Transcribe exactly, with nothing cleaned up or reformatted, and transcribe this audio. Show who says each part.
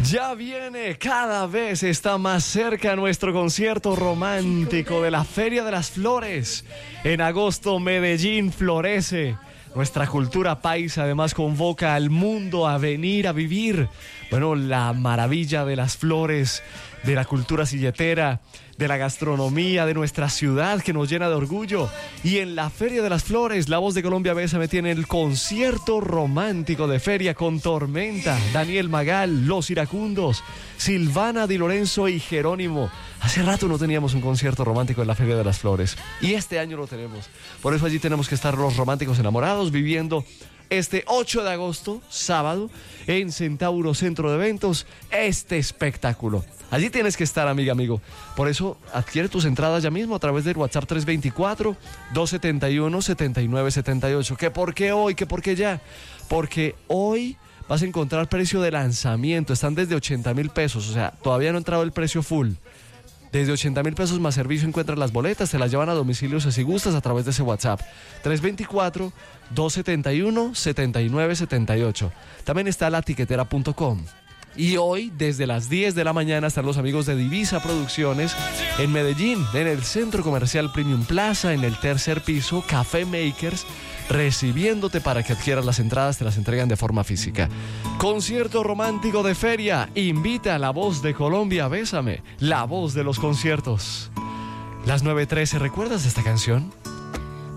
Speaker 1: Ya viene, cada vez está más cerca nuestro concierto romántico de la Feria de las Flores. En agosto Medellín florece. Nuestra cultura paisa además convoca al mundo a venir a vivir, bueno, la maravilla de las flores, de la cultura silletera, de la gastronomía, de nuestra ciudad que nos llena de orgullo. Y en la Feria de las Flores, La Voz de Colombia Bésame tiene el concierto romántico de feria con Tormenta, Daniel Magal, Los Iracundos, Silvana Di Lorenzo y Jerónimo. Hace rato no teníamos un concierto romántico en la Feria de las Flores y este año lo tenemos. Por eso allí tenemos que estar los románticos enamorados viviendo este ocho de agosto, sábado, en Centauro Centro de Eventos, este espectáculo. Allí tienes que estar, amiga, amigo. Por eso adquiere tus entradas ya mismo a través del WhatsApp tres dos cuatro, dos siete uno, siete nueve siete ocho. ¿Qué por qué hoy? ¿Qué por qué ya? Porque hoy vas a encontrar precio de lanzamiento. Están desde ochenta mil pesos, o sea, todavía no ha entrado el precio full. Desde ochenta mil pesos más servicio encuentras las boletas, te las llevan a domicilio si gustas a través de ese WhatsApp. tres dos cuatro, dos siete uno, siete nueve siete ocho. También está la tiquetera punto com. Y hoy, desde las diez de la mañana, están los amigos de Divisa Producciones en Medellín, en el Centro Comercial Premium Plaza, en el tercer piso, Café Makers, recibiéndote para que adquieras las entradas, te las entregan de forma física. Concierto romántico de feria, invita a La Voz de Colombia Bésame, la voz de los conciertos. Las nueve trece, ¿recuerdas esta canción?